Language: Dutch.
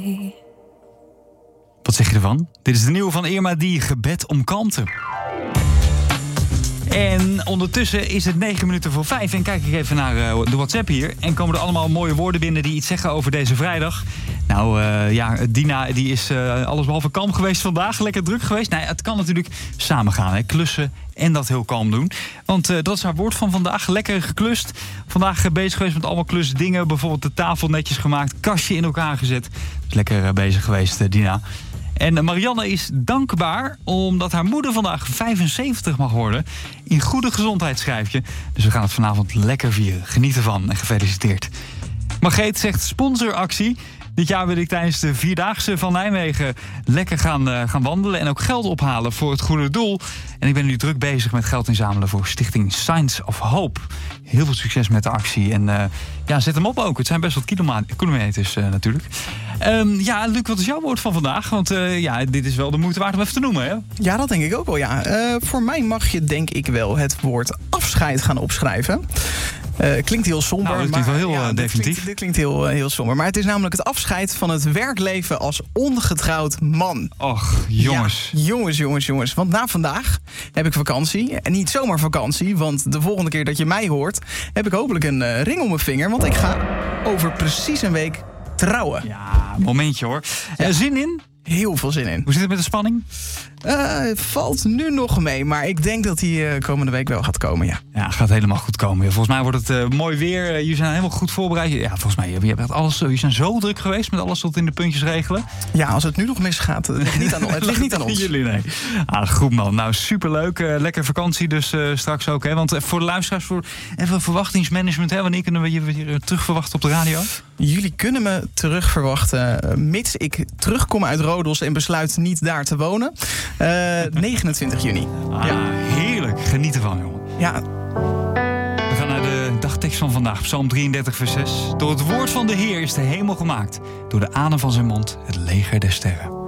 Wat zeg je ervan? Dit is de nieuwe van Irma Die, Gebed om kalmte. En ondertussen is het 5:09 en kijk ik even naar de WhatsApp hier. En komen er allemaal mooie woorden binnen die iets zeggen over deze vrijdag. Nou Dina die is allesbehalve kalm geweest vandaag. Lekker druk geweest. Nou, het kan natuurlijk samengaan, hè? Klussen en dat heel kalm doen. Want dat is haar woord van vandaag. Lekker geklust. Vandaag bezig geweest met allemaal klusdingen. Bijvoorbeeld de tafel netjes gemaakt. Kastje in elkaar gezet. Dus lekker bezig geweest, Dina. En Marianne is dankbaar omdat haar moeder vandaag 75 mag worden. In goede gezondheid, schrijf je. Dus we gaan het vanavond lekker vieren. Geniet ervan en gefeliciteerd. Margreet zegt sponsoractie. Dit jaar wil ik tijdens de Vierdaagse van Nijmegen lekker gaan wandelen en ook geld ophalen voor het goede doel. En ik ben nu druk bezig met geld inzamelen voor Stichting Signs of Hope. Heel veel succes met de actie. En zet hem op ook. Het zijn best wat kilometers natuurlijk. Luc, wat is jouw woord van vandaag? Want dit is wel de moeite waard om even te noemen, hè? Ja, dat denk ik ook wel, ja. Voor mij mag je denk ik wel het woord afscheid gaan opschrijven. Klinkt heel somber. Nou, dat klinkt wel heel definitief. Dit klinkt heel somber. Maar het is namelijk het afscheid van het werkleven als ongetrouwd man. Och, jongens. Ja, jongens. Want na vandaag heb ik vakantie. En niet zomaar vakantie, want de volgende keer dat je mij hoort heb ik hopelijk een ring om mijn vinger. Want ik ga over precies een week trouwen. Ja, momentje hoor. Zin in? Heel veel zin in. Hoe zit het met de spanning? Het valt nu nog mee, maar ik denk dat die komende week wel gaat komen, ja. Ja, gaat helemaal goed komen. Volgens mij wordt het mooi weer. Jullie zijn helemaal goed voorbereid. Ja, volgens mij, je hebt alles. Jullie zijn zo druk geweest met alles tot in de puntjes regelen. Ja, als het nu nog misgaat, het ligt niet aan ons. Jullie, nee. Goed man. Nou, superleuk. Lekker vakantie dus straks ook. Hè? Want voor de luisteraars, voor even verwachtingsmanagement. Hè? Wanneer kunnen we je weer terug verwachten op de radio? Jullie kunnen me terug verwachten, mits ik terugkom uit Rodos en besluit niet daar te wonen. 29 juni. Ja. Heerlijk. Geniet ervan, jongen. Ja. We gaan naar de dagtekst van vandaag. Psalm 33, vers 6. Door het woord van de Heer is de hemel gemaakt. Door de adem van zijn mond het leger der sterren.